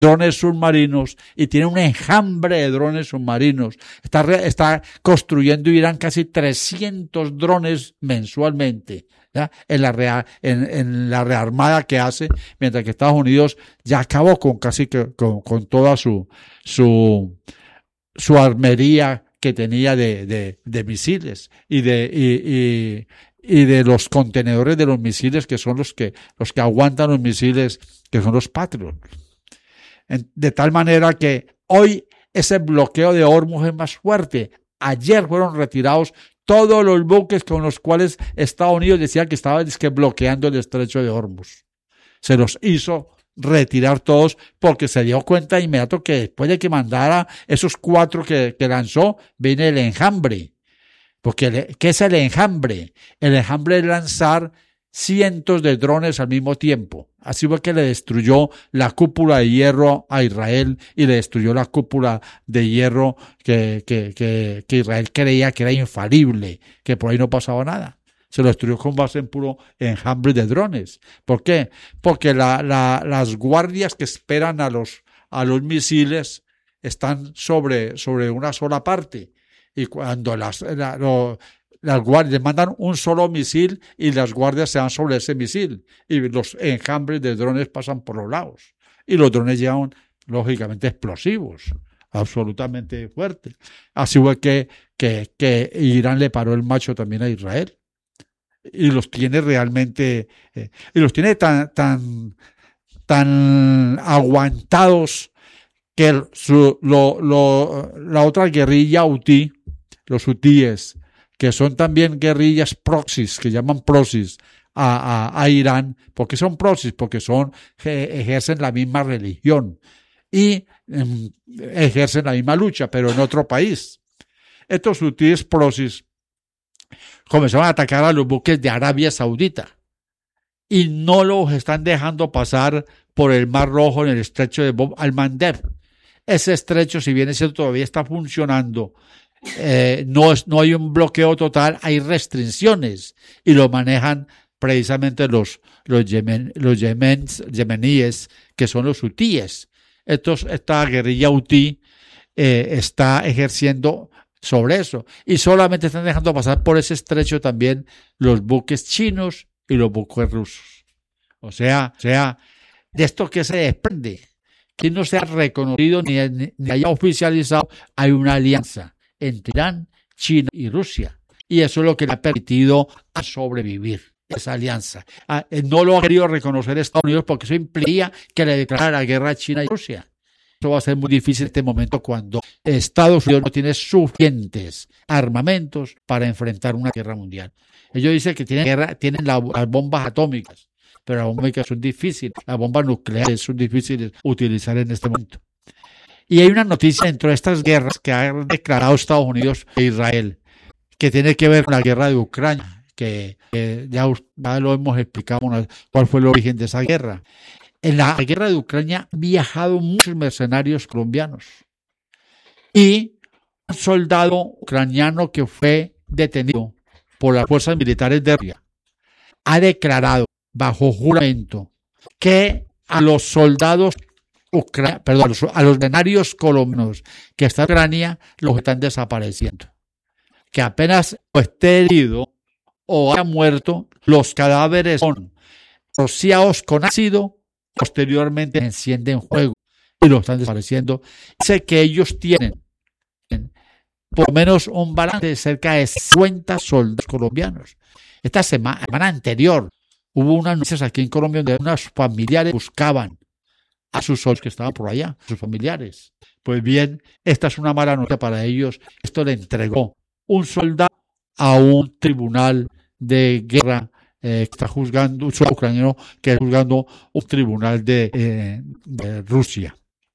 drones submarinos y tiene un enjambre de drones submarinos. Está construyendo Irán casi 300 drones mensualmente, ¿ya? En la rearmada que hace, mientras que Estados Unidos ya acabó con toda su armería que tenía de misiles y de los contenedores de los misiles, que son los que aguantan los misiles, que son los Patriot. De tal manera que hoy ese bloqueo de Hormuz es más fuerte. Ayer fueron retirados todos los buques con los cuales Estados Unidos decía que estaba bloqueando el estrecho de Hormuz. Se los hizo retirar todos porque se dio cuenta de inmediato que después de que mandara esos 4 que lanzó, viene el enjambre. Porque, ¿qué es el enjambre? El enjambre es lanzar cientos de drones al mismo tiempo. Así fue que le destruyó la cúpula de hierro a Israel y le destruyó la cúpula de hierro que Israel creía que era infalible, que por ahí no pasaba nada. Se lo destruyó con base en puro enjambre de drones. ¿Por qué? Porque las guardias que esperan a los misiles están sobre una sola parte. Y cuando las guardias mandan un solo misil y las guardias se van sobre ese misil y los enjambres de drones pasan por los lados y los drones llevan lógicamente explosivos absolutamente fuertes. Así fue que Irán le paró el macho también a Israel y los tiene realmente y los tiene tan aguantados que la otra guerrilla hutí, los hutíes, que son también guerrillas proxies, que llaman proxies a Irán. ¿Por qué son proxies? Porque ejercen la misma religión y ejercen la misma lucha, pero en otro país. Estos hutíes proxies comenzaron a atacar a los buques de Arabia Saudita y no los están dejando pasar por el Mar Rojo en el estrecho de Bab al-Mandeb. Ese estrecho, si bien es cierto, todavía está funcionando. No hay un bloqueo total, hay restricciones y lo manejan precisamente los yemeníes, que son los hutíes. Esta guerrilla hutí está ejerciendo sobre eso y solamente están dejando pasar por ese estrecho también los buques chinos y los buques rusos. O sea, de esto que se desprende, que no se ha reconocido ni haya oficializado, hay una alianza entre Irán, China y Rusia. Y eso es lo que le ha permitido a sobrevivir, esa alianza. No lo ha querido reconocer Estados Unidos porque eso implicaría que le declarara la guerra a China y Rusia. Eso va a ser muy difícil en este momento cuando Estados Unidos no tiene suficientes armamentos para enfrentar una guerra mundial. Ellos dicen que tienen las bombas atómicas, pero las bombas atómicas son difíciles, las bombas nucleares son difíciles de utilizar en este momento. Y hay una noticia dentro de estas guerras que ha declarado Estados Unidos e Israel, que tiene que ver con la guerra de Ucrania, que ya lo hemos explicado cuál fue el origen de esa guerra. En la guerra de Ucrania han viajado muchos mercenarios colombianos y un soldado ucraniano que fue detenido por las fuerzas militares de Rusia ha declarado bajo juramento que a los soldados a los mercenarios colombianos que están en Ucrania los están desapareciendo. Que apenas esté herido o haya muerto, los cadáveres son rociados con ácido, posteriormente se encienden fuego y los están desapareciendo. Dice que ellos tienen por lo menos un balance de cerca de 50 soldados colombianos. Esta semana anterior hubo unas noticias aquí en Colombia donde unos familiares buscaban a sus soldados que estaban por allá, sus familiares. Pues bien, esta es una mala noticia para ellos. Esto le entregó un soldado a un tribunal de guerra que está juzgando, un soldado ucraniano que está juzgando un tribunal de Rusia.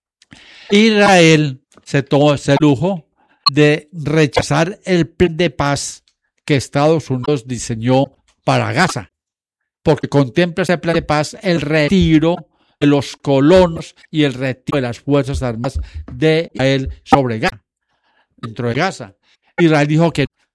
Israel se tomó ese lujo de rechazar el plan de paz que Estados Unidos diseñó para Gaza, porque contempla ese plan de paz el retiro de los colonos y el retiro de las fuerzas armadas de Israel sobre Gaza, dentro de Gaza. Israel dijo que